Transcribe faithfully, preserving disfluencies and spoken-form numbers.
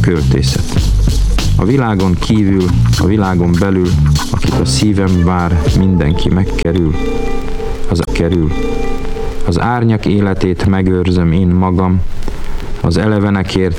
költészet. A világon kívül, a világon belül, akit a szívem vár, mindenki megkerül, az a kerül. Az árnyak életét megőrzöm én magam, az elevenekért